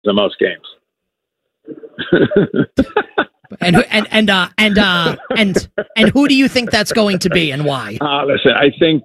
in most games. And who do you think that's going to be, and why? Listen, I think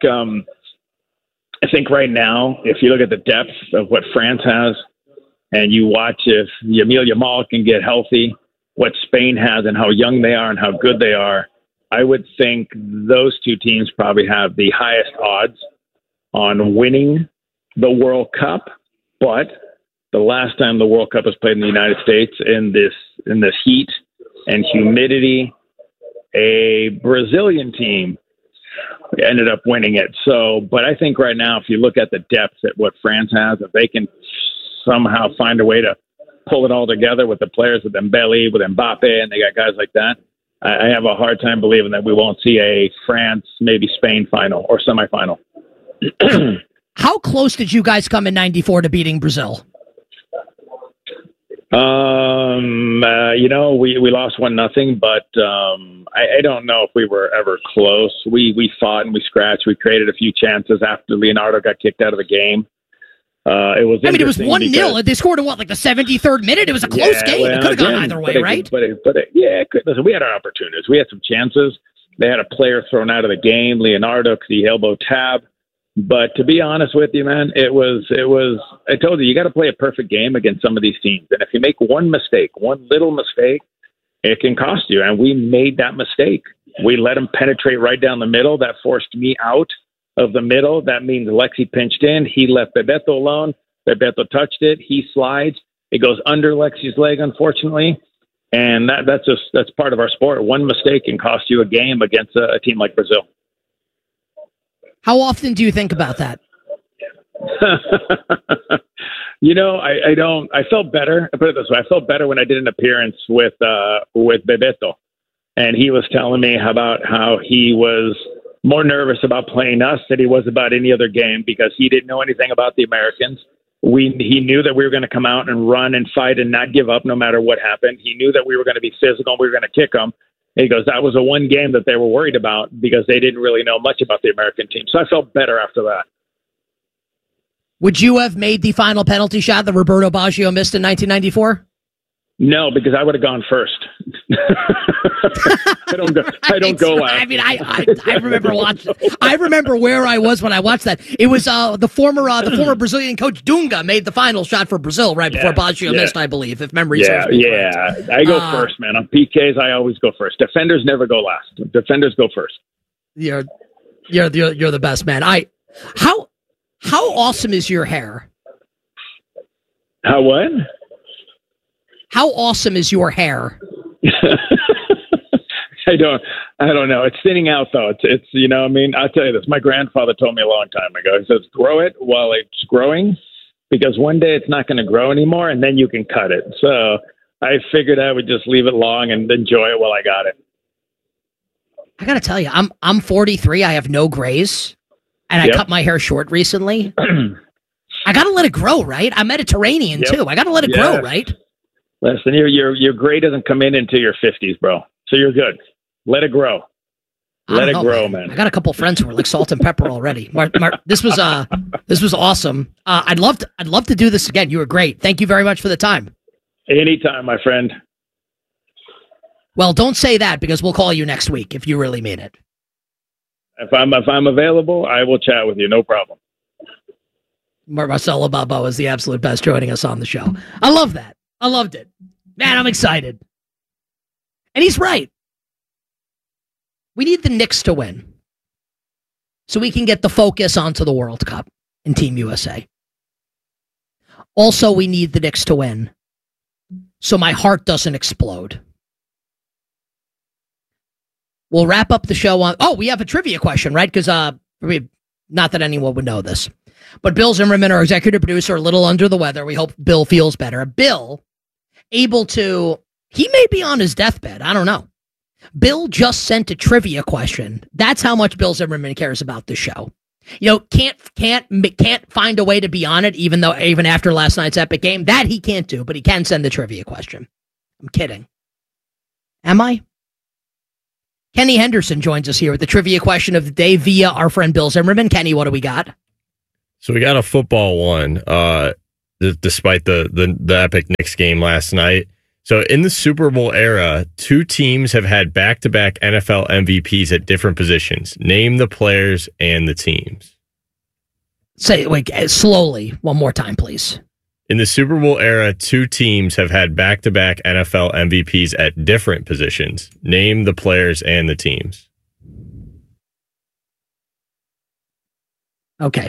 right now, if you look at the depth of what France has, and you watch if Yamil Yamal can get healthy, what Spain has and how young they are and how good they are, I would think those two teams probably have the highest odds on winning the World Cup. But the last time the World Cup was played in the United States in this heat and humidity, a Brazilian team ended up winning it. So, but I think right now, if you look at the depth at what France has, if they can somehow find a way to pull it all together with the players, with Dembele, with Mbappe, and they got guys like that, I have a hard time believing that we won't see a France, maybe Spain final or semifinal. How close did you guys come in '94 to beating Brazil? We lost 1-0, but I don't know if we were ever close. We fought and we scratched. We created a few chances after Leonardo got kicked out of the game. It was 1-0. They scored in the 73rd minute. It was a close game. It could have gone either way, right? Listen, we had our opportunities. We had some chances. They had a player thrown out of the game, Leonardo, because he elbowed Tab. But to be honest with you, man, it was. I told you got to play a perfect game against some of these teams, and if you make one little mistake, it can cost you. And we made that mistake. We let him penetrate right down the middle. That forced me out of the middle. That means Lexi pinched in. He left Bebeto alone. Bebeto touched it. He slides. It goes under Lexi's leg, unfortunately. And that's part of our sport. One mistake can cost you a game against a team like Brazil. How often do you think about that? I don't. I felt better. I put it this way: I felt better when I did an appearance with Bebeto, and he was telling me about how he was more nervous about playing us than he was about any other game because he didn't know anything about the Americans. He knew that we were going to come out and run and fight and not give up no matter what happened. He knew that we were going to be physical. We were going to kick them. He goes, that was the one game that they were worried about because they didn't really know much about the American team. So I felt better after that. Would you have made the final penalty shot that Roberto Baggio missed in 1994? No, because I would have gone first. I don't go last. I mean, I remember watching. I remember where I was when I watched that. It was the former Brazilian coach Dunga made the final shot for Brazil right before Baggio missed, I believe, if memory serves me correct. I go first, man. On PKs, I always go first. Defenders never go last. Defenders go first. You're the best, man. How awesome is your hair? How what? How awesome is your hair? I don't know. It's thinning out though. It's I'll tell you this. My grandfather told me a long time ago. He says, grow it while it's growing because one day it's not going to grow anymore and then you can cut it. So I figured I would just leave it long and enjoy it while I got it. I got to tell you, I'm 43. I have no grays and I cut my hair short recently. I got to let it grow, right? I'm Mediterranean too. I got to let it grow, right? Listen, your gray doesn't come in until your 50s, bro. So you're good. Let it grow. Let it grow, man. I got a couple friends who are like salt and pepper already. Mark, this was awesome. I'd love to do this again. You were great. Thank you very much for the time. Anytime, my friend. Well, don't say that because we'll call you next week if you really mean it. If I'm available, I will chat with you. No problem. Marcelo Balboa is the absolute best joining us on the show. I love that. I loved it. Man, I'm excited. And he's right. We need the Knicks to win so we can get the focus onto the World Cup and Team USA. Also, we need the Knicks to win so my heart doesn't explode. We'll wrap up the show on... Oh, we have a trivia question, right? Because, not that anyone would know this. But Bill Zimmerman, our executive producer, a little under the weather. We hope Bill feels better. Bill, able to... He may be on his deathbed. I don't know. Bill just sent a trivia question. That's how much Bill Zimmerman cares about the show. Can't find a way to be on it, even after last night's epic game. That he can't do, but he can send the trivia question. I'm kidding. Am I? Kenny Henderson joins us here with the trivia question of the day via our friend Bill Zimmerman. Kenny, what do we got? So we got a football one. despite the epic Knicks game last night. So in the Super Bowl era, 2 teams have had back-to-back NFL MVPs at different positions. Name the players and the teams. Say, wait, slowly, one more time, please. In the Super Bowl era, 2 teams have had back-to-back NFL MVPs at different positions. Name the players and the teams. Okay.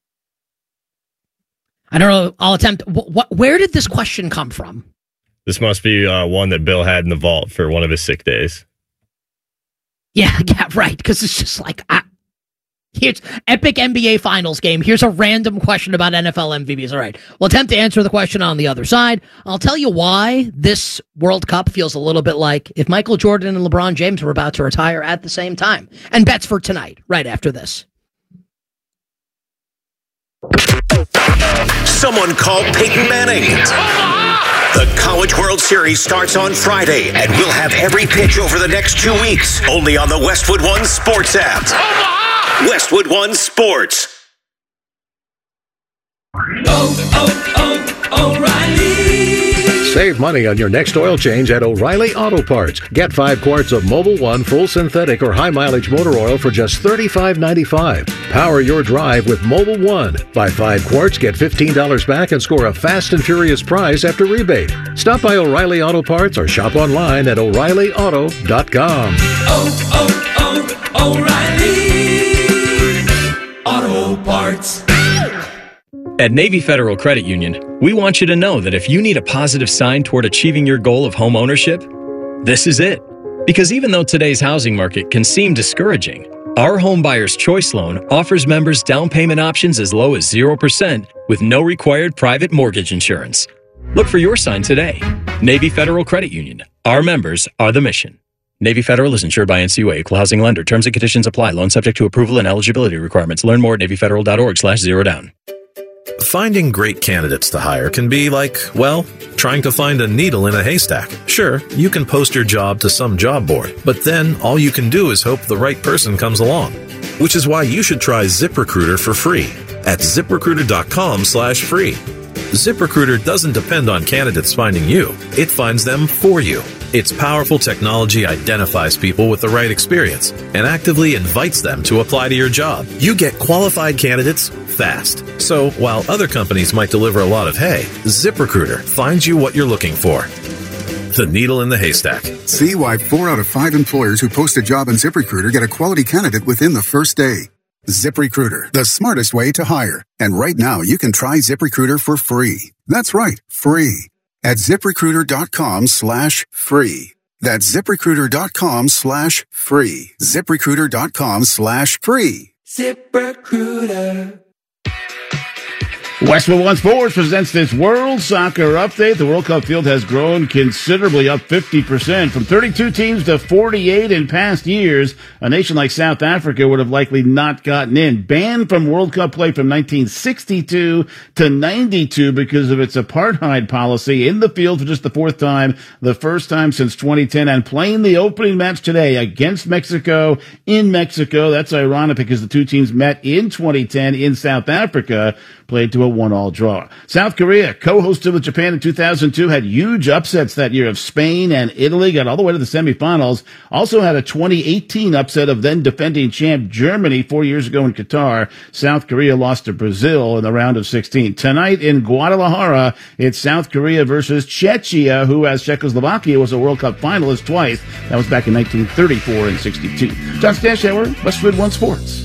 I don't know. I'll attempt. Where did this question come from? This must be one that Bill had in the vault for one of his sick days. Yeah, right. Because it's just like, here's epic NBA Finals game. Here's a random question about NFL MVPs. All right. We'll attempt to answer the question on the other side. I'll tell you why this World Cup feels a little bit like if Michael Jordan and LeBron James were about to retire at the same time. And bets for tonight, right after this. Someone called Peyton Manning. The College World Series starts on Friday, and we'll have every pitch over the next 2 weeks, only on the Westwood One Sports app. Westwood One Sports. O'Reilly. Save money on your next oil change at O'Reilly Auto Parts. Get 5 quarts of Mobil 1 full synthetic or high mileage motor oil for just $35.95. Power your drive with Mobil 1. Buy 5 quarts, get $15 back, and score a fast and furious prize after rebate. Stop by O'Reilly Auto Parts or shop online at O'ReillyAuto.com. O'Reilly Auto Parts. At Navy Federal Credit Union, we want you to know that if you need a positive sign toward achieving your goal of home ownership, this is it. Because even though today's housing market can seem discouraging, our Home Buyer's Choice Loan offers members down payment options as low as 0% with no required private mortgage insurance. Look for your sign today. Navy Federal Credit Union. Our members are the mission. Navy Federal is insured by NCUA, Equal Housing Lender. Terms and conditions apply. Loan subject to approval and eligibility requirements. Learn more at NavyFederal.org/zerodown. Finding great candidates to hire can be like, well, trying to find a needle in a haystack. Sure, you can post your job to some job board, but then all you can do is hope the right person comes along. Which is why you should try ZipRecruiter for free at ZipRecruiter.com/free. ZipRecruiter doesn't depend on candidates finding you. It finds them for you. Its powerful technology identifies people with the right experience and actively invites them to apply to your job. You get qualified candidates fast. So while other companies might deliver a lot of hay, ZipRecruiter finds you what you're looking for. The needle in the haystack. See why 4 out of 5 employers who post a job on ZipRecruiter get a quality candidate within the first day. ZipRecruiter, the smartest way to hire. And right now, you can try ZipRecruiter for free. That's right, free. At ZipRecruiter.com/free. That's ZipRecruiter.com/free. ZipRecruiter.com/free. ZipRecruiter. Westwood One Sports presents this World Soccer Update. The World Cup field has grown considerably, up 50%, from 32 teams to 48 in past years. A nation like South Africa would have likely not gotten in. Banned from World Cup play from 1962 to 92 because of its apartheid policy. In the field for just the 4th time, the first time since 2010, and playing the opening match today against Mexico in Mexico. That's ironic because the two teams met in 2010 in South Africa, played to a 1-1 draw. South Korea, co-hosted with Japan in 2002, had huge upsets that year of Spain and Italy, got all the way to the semifinals. Also had a 2018 upset of then-defending champ Germany 4 years ago in Qatar. South Korea lost to Brazil in the round of 16. Tonight in Guadalajara, it's South Korea versus Czechia, who, as Czechoslovakia was a World Cup finalist twice. That was back in 1934 and 62. John Stashauer, Westwood One Sports.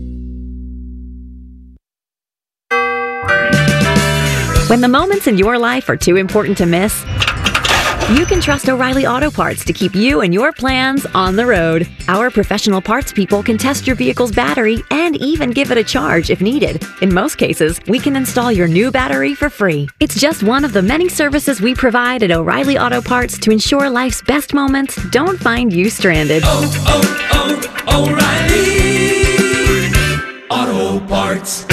When the moments in your life are too important to miss, you can trust O'Reilly Auto Parts to keep you and your plans on the road. Our professional parts people can test your vehicle's battery and even give it a charge if needed. In most cases, we can install your new battery for free. It's just one of the many services we provide at O'Reilly Auto Parts to ensure life's best moments don't find you stranded. O'Reilly Auto Parts.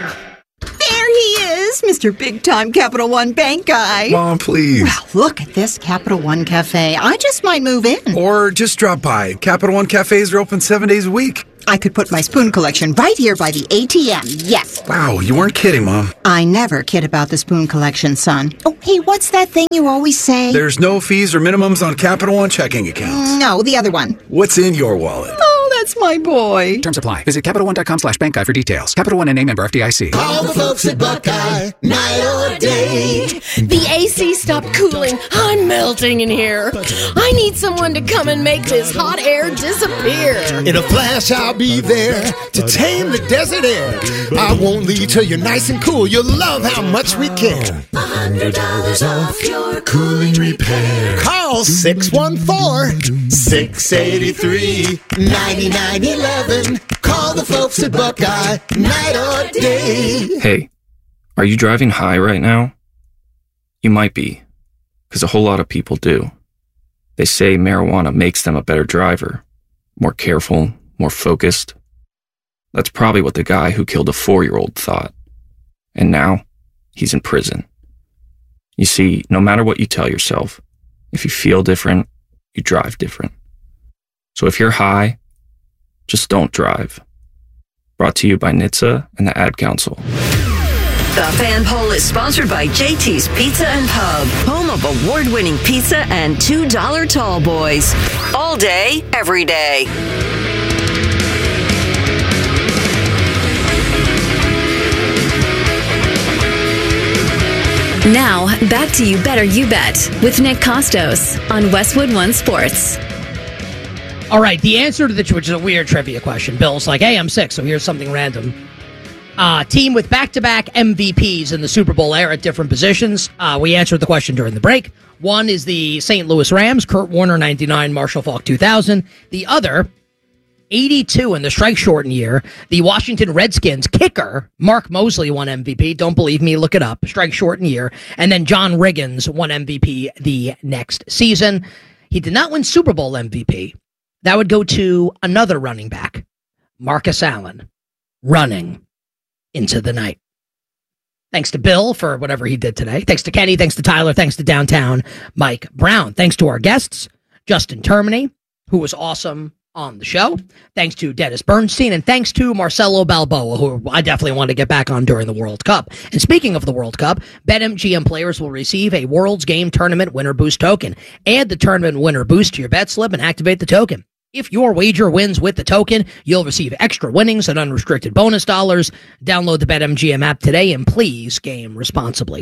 Mr. Big Time Capital One Bank guy. Mom, please. Well, look at this Capital One Cafe. I just might move in. Or just drop by. Capital One Cafes are open 7 days a week. I could put my spoon collection right here by the ATM. Yes. Wow, you weren't kidding, Mom. I never kid about the spoon collection, son. Oh, hey, what's that thing you always say? There's no fees or minimums on Capital One checking accounts. No, the other one. What's in your wallet? Oh, that's my boy. Terms apply. Visit CapitalOne.com/bank guide for details. Capital One and member FDIC. Call the folks at Buckeye, night or day. The AC stopped cooling. I'm melting in here. I need someone to come and make this hot air disappear. In a flash, I'll be there to tame the desert air. I won't leave till you're nice and cool. You'll love how much we care. $100 off your cooling repair. Call 614-683-9911. Call the folks at Buckeye, night or day. Hey, are you driving high right now? You might be, because a whole lot of people do. They say marijuana makes them a better driver, more careful, more focused. That's probably what the guy who killed a 4-year-old thought. And now, he's in prison. You see, no matter what you tell yourself, if you feel different, you drive different. So if you're high, just don't drive. Brought to you by NHTSA and the Ad Council. The Fan Poll is sponsored by JT's Pizza and Pub, home of award-winning pizza and $2 tall boys. All day, every day. Now, back to You Better You Bet with Nick Costos on Westwood One Sports. All right, the answer to which is a weird trivia question. Bill's like, hey, I'm sick, so here's something random. Team with back-to-back MVPs in the Super Bowl era at different positions. We answered the question during the break. One is the St. Louis Rams, Kurt Warner, 99, Marshall Faulk, 2000. The other, 82 in the strike-shortened year, the Washington Redskins kicker, Mark Mosley, won MVP. Don't believe me, look it up. Strike-shortened year. And then John Riggins won MVP the next season. He did not win Super Bowl MVP. That would go to another running back, Marcus Allen, running into the night. Thanks to Bill for whatever he did today. Thanks to Kenny. Thanks to Tyler. Thanks to Downtown Mike Brown. Thanks to our guests, Justin Termini, who was awesome on the show. Thanks to Dennis Bernstein. And thanks to Marcelo Balboa, who I definitely want to get back on during the World Cup. And speaking of the World Cup, BetMGM players will receive a World's Game Tournament Winner Boost token. Add the Tournament Winner Boost to your bet slip and activate the token. If your wager wins with the token, you'll receive extra winnings and unrestricted bonus dollars. Download the BetMGM app today and please game responsibly.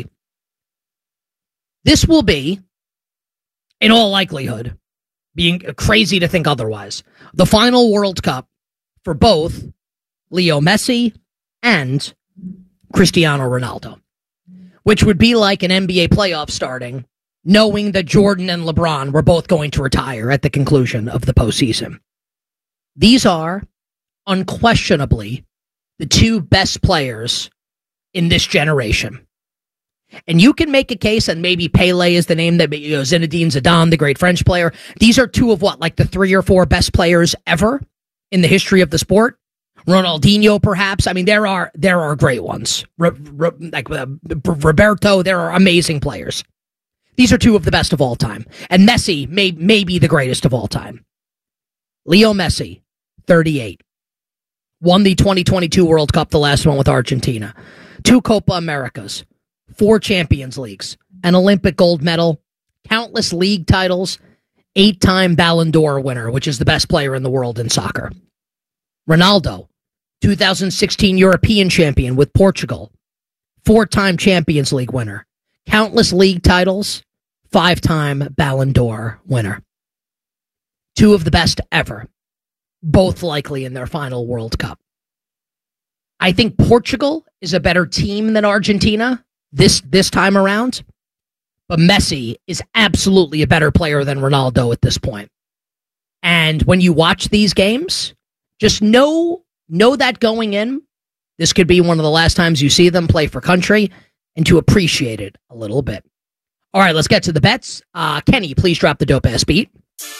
This will be, in all likelihood, being crazy to think otherwise, the final World Cup for both Leo Messi and Cristiano Ronaldo, which would be like an NBA playoff starting, knowing that Jordan and LeBron were both going to retire at the conclusion of the postseason. These are unquestionably the two best players in this generation. And you can make a case, and maybe Pele is the name that, Zinedine Zidane, the great French player. These are two of the 3 or 4 best players ever in the history of the sport. Ronaldinho, perhaps. I mean, there are great ones. Roberto, there are amazing players. These are two of the best of all time. And Messi may be the greatest of all time. Leo Messi, 38. Won the 2022 World Cup, the last one with Argentina. 2 Copa Americas. 4 Champions Leagues. An Olympic gold medal. Countless league titles. 8-time Ballon d'Or winner, which is the best player in the world in soccer. Ronaldo, 2016 European champion with Portugal. 4-time Champions League winner. Countless league titles. 5-time Ballon d'Or winner. 2 of the best ever. Both likely in their final World Cup. I think Portugal is a better team than Argentina this time around. But Messi is absolutely a better player than Ronaldo at this point. And when you watch these games, just know that going in, this could be one of the last times you see them play for country, and to appreciate it a little bit. All right, let's get to the bets. Kenny, please drop the dope-ass beat.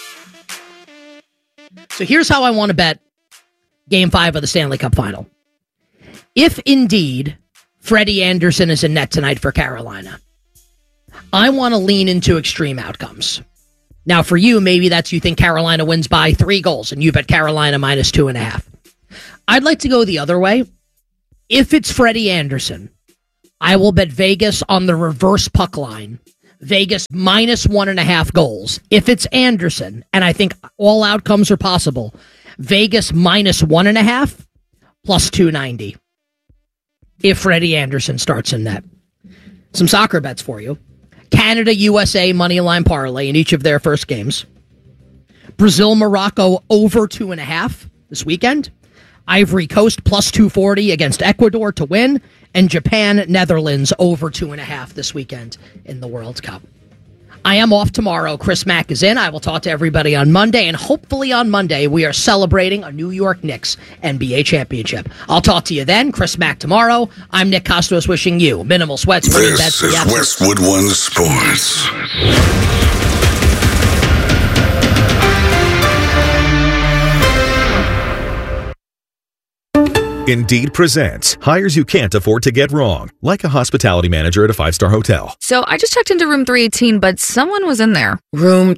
So here's how I want to bet Game 5 of the Stanley Cup Final. If indeed Freddie Anderson is in net tonight for Carolina, I want to lean into extreme outcomes. Now, for you, maybe that's you think Carolina wins by 3 goals, and you bet Carolina minus 2.5. I'd like to go the other way. If it's Freddie Anderson, I will bet Vegas on the reverse puck line. Vegas minus 1.5 goals. If it's Anderson, and I think all outcomes are possible, Vegas minus 1.5 plus 290. If Freddie Anderson starts in net. Some soccer bets for you. Canada, USA, moneyline parlay in each of their first games. Brazil, Morocco, over 2.5 this weekend. Ivory Coast, plus 240 against Ecuador to win. And Japan, Netherlands, over 2.5 this weekend in the World Cup. I am off tomorrow. Chris Mack is in. I will talk to everybody on Monday. And hopefully on Monday, we are celebrating a New York Knicks NBA championship. I'll talk to you then. Chris Mack tomorrow. I'm Nick Costos wishing you minimal sweats. This is Westwood One Sports. Indeed presents hires you can't afford to get wrong, like a hospitality manager at a 5-star hotel. So I just checked into room 318, but someone was in there. Room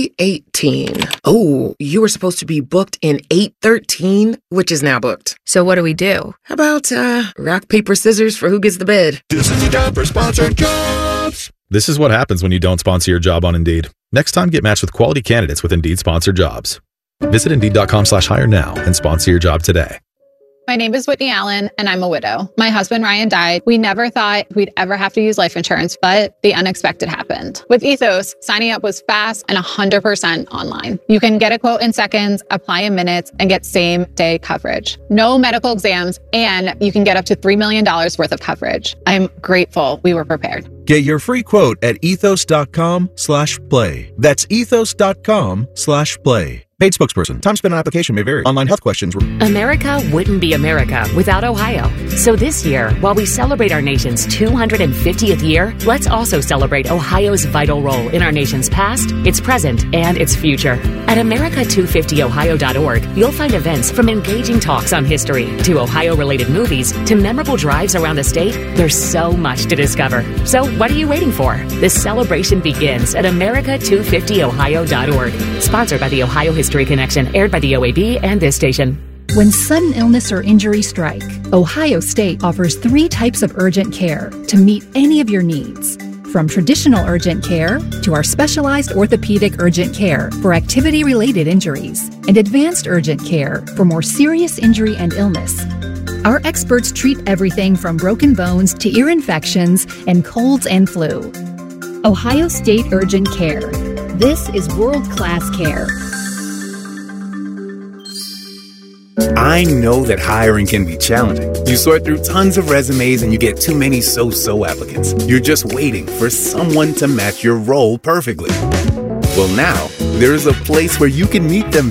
318. Oh, you were supposed to be booked in 813, which is now booked. So what do we do? How about rock, paper, scissors for who gets the bid? This is the time for sponsored jobs. This is what happens when you don't sponsor your job on Indeed. Next time, get matched with quality candidates with Indeed sponsored jobs. Visit Indeed.com/hire now and sponsor your job today. My name is Whitney Allen, and I'm a widow. My husband, Ryan, died. We never thought we'd ever have to use life insurance, but the unexpected happened. With Ethos, signing up was fast and 100% online. You can get a quote in seconds, apply in minutes, and get same-day coverage. No medical exams, and you can get up to $3 million worth of coverage. I'm grateful we were prepared. Get your free quote at ethos.com/play. That's ethos.com/play. Paid spokesperson. Time spent on application may vary. Online health questions. America wouldn't be America without Ohio. So this year, while we celebrate our nation's 250th year, let's also celebrate Ohio's vital role in our nation's past, its present, and its future. At America250ohio.org, you'll find events from engaging talks on history to Ohio-related movies to memorable drives around the state. There's so much to discover. So what are you waiting for? This celebration begins at America250ohio.org. Sponsored by the Ohio History Connection, aired by the OAB and this station. When sudden illness or injury strike, Ohio State offers 3 types of urgent care to meet any of your needs. From traditional urgent care to our specialized orthopedic urgent care for activity-related injuries and advanced urgent care for more serious injury and illness. Our experts treat everything from broken bones to ear infections and colds and flu. Ohio State Urgent Care. This is world-class care. I know that hiring can be challenging. You sort through tons of resumes and you get too many so-so applicants. You're just waiting for someone to match your role perfectly. Well, now, there's a place where you can meet them